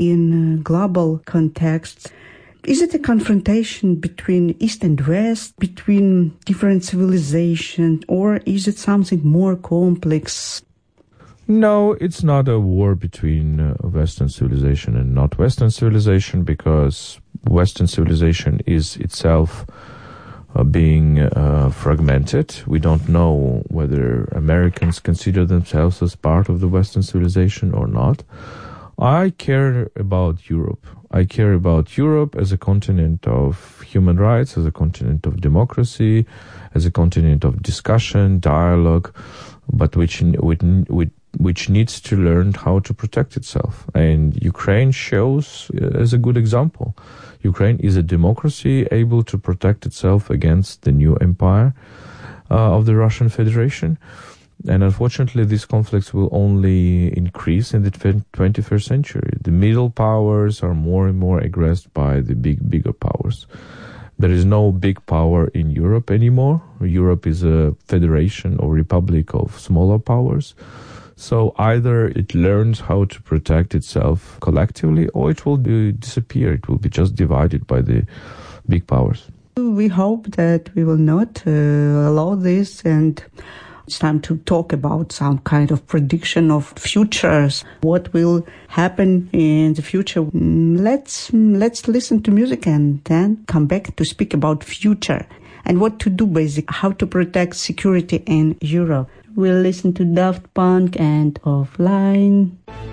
in a global context. Is it a confrontation between East and West, between different civilizations, or is it something more complex? No, it's not a war between Western civilization and not Western civilization, because Western civilization is itself being fragmented. We don't know whether Americans consider themselves as part of the Western civilization or not. I care about Europe. I care about Europe as a continent of human rights, as a continent of democracy, as a continent of discussion, dialogue, but which needs to learn how to protect itself. And Ukraine shows as a good example. Ukraine is a democracy able to protect itself against the new empire of the Russian Federation. And unfortunately, these conflicts will only increase in the 21st century. The middle powers are more and more aggressed by the bigger powers. There is no big power in Europe anymore. Europe is a federation or republic of smaller powers. So either it learns how to protect itself collectively, or it will disappear. It will be just divided by the big powers. We hope that we will not allow this, and it's time to talk about some kind of prediction of futures. What will happen in the future? Let's listen to music and then come back to speak about future and what to do, basically, how to protect security in Europe. We'll listen to Daft Punk and Offline.